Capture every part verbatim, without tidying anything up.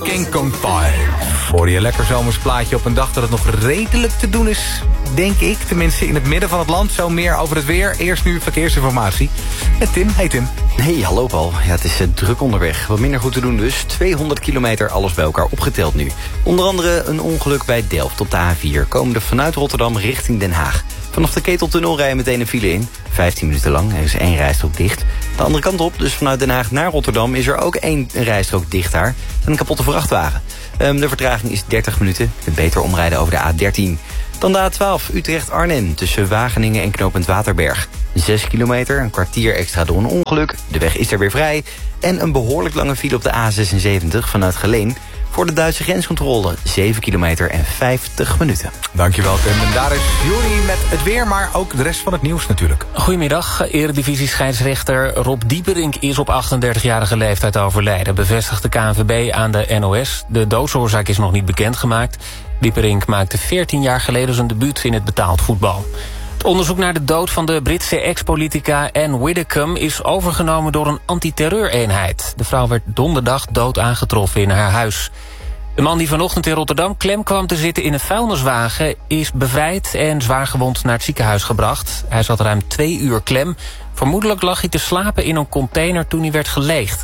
King Kong vijf. Voor je lekker zomers plaatje op een dag dat het nog redelijk te doen is, denk ik. Tenminste in het midden van het land. Zo meer over het weer. Eerst nu verkeersinformatie. Met Tim. Hey Tim. Hey, hallo Paul. Ja, het is uh, druk onderweg. Wat minder goed te doen dus. tweehonderd kilometer, alles bij elkaar opgeteld nu. Onder andere een ongeluk bij Delft op de A vier. Komende vanuit Rotterdam richting Den Haag. Vanaf de Keteltunnel rijden meteen een file in. vijftien minuten lang. Er is één rijstrook dicht. De andere kant op, dus vanuit Den Haag naar Rotterdam, is er ook één rijstrook dicht daar. En een kapotte vrachtwagen. Um, de vertraging is dertig minuten. Je kunt beter omrijden over de A dertien. Dan de A twaalf, Utrecht-Arnhem, tussen Wageningen en knooppunt Waterberg. zes kilometer, een kwartier extra door een ongeluk. De weg is er weer vrij. En een behoorlijk lange file op de A zesenzeventig vanuit Geleen. Voor de Duitse grenscontrole, zeven kilometer en vijftig minuten. Dankjewel Tim. En daar is Juri met het weer, maar ook de rest van het nieuws natuurlijk. Goedemiddag. Eredivisie-scheidsrechter Rob Dieperink is op achtendertigjarige leeftijd overleden. Bevestigt de K N V B aan de N O S. De doodsoorzaak is nog niet bekendgemaakt. Dieperink maakte veertien jaar geleden zijn debuut in het betaald voetbal. Het onderzoek naar de dood van de Britse ex-politica Anne Widdecombe is overgenomen door een antiterreureenheid. De vrouw werd donderdag dood aangetroffen in haar huis. De man die vanochtend in Rotterdam klem kwam te zitten in een vuilniswagen is bevrijd en zwaargewond naar het ziekenhuis gebracht. Hij zat ruim twee uur klem. Vermoedelijk lag hij te slapen in een container toen hij werd geleegd.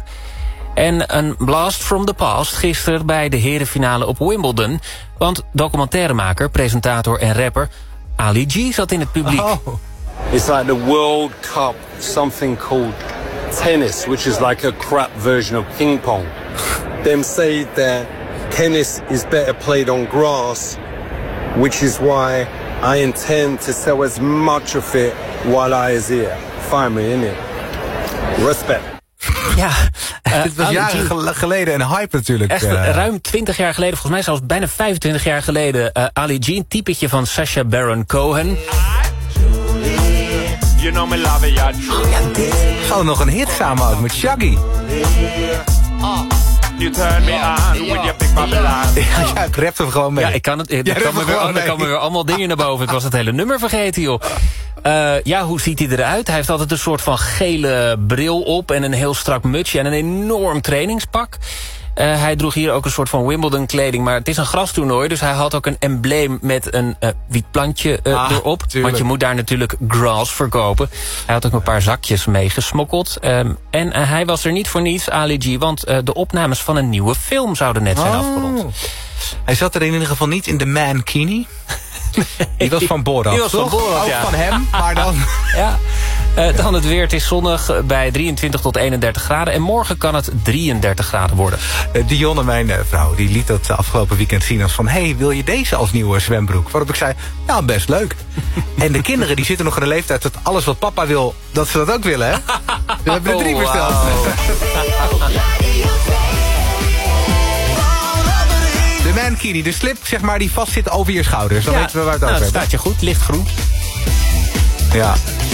En een blast from the past gisteren bij de herenfinale op Wimbledon. Want documentairemaker, presentator en rapper Ali G zat in het publiek. Oh. It's like the World Cup, something called tennis, which is like a crap version of ping pong. Them say that tennis is better played on grass, which is why I intend to sell as much of it while I is here. Find me in it. Respect. Ja, uh, dit was jaren G geleden een hype natuurlijk. Echt, uh, ruim twintig jaar geleden, volgens mij zelfs bijna vijfentwintig jaar geleden. Uh, Ali G, een typetje van Sacha Baron Cohen. You know me love it, ja, dit. Gaan we nog een hit samen ook met Shaggy. You turn me on with your big Babylon. Ja, ja, ik rap hem gewoon mee. Ja, ik kan het. Er komen weer, oh, komen weer allemaal dingen naar boven. Ik was het hele nummer vergeten, joh. Uh, ja, hoe ziet hij eruit? Hij heeft altijd een soort van gele bril op en een heel strak mutsje en een enorm trainingspak. Uh, hij droeg hier ook een soort van Wimbledon kleding, maar het is een grastoernooi, dus hij had ook een embleem met een uh, wit plantje uh, ah, erop. Tuurlijk. Want je moet daar natuurlijk grass verkopen. Hij had ook een paar zakjes meegesmokkeld. Um, en uh, hij was er niet voor niets, Ali G, want uh, de opnames van een nieuwe film zouden net zijn oh. afgerond. Hij zat er in ieder geval niet in de Mankini. Die was van Borat. Die was van Borat, ook ja. van hem, maar dan... Ja. Uh, dan het weer. Het is zonnig bij drieëntwintig tot eenendertig graden. En morgen kan het drieëndertig graden worden. Uh, Dionne, mijn uh, vrouw, die liet dat afgelopen weekend zien als van... hey, wil je deze als nieuwe zwembroek? Waarop ik zei, ja, best leuk. En de kinderen die zitten nog in de leeftijd dat alles wat papa wil, dat ze dat ook willen, hè? We hebben er drie besteld. Oh, wow. De mankini, de slip, zeg maar, die vast zit over je schouders. Dan ja, weten we waar het nou, over hebben. Staat je goed, lichtgroen. Ja.